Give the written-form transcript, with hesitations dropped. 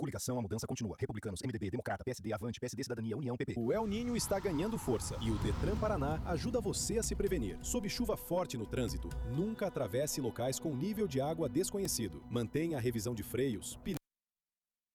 Coligação, a mudança continua. Republicanos, MDB, Democrata, PSD, Avante, PSD, Cidadania, União, PP. O El Niño está ganhando força e o Detran Paraná ajuda você a se prevenir. Sob chuva forte no trânsito, nunca atravesse locais com nível de água desconhecido. Mantenha a revisão de freios,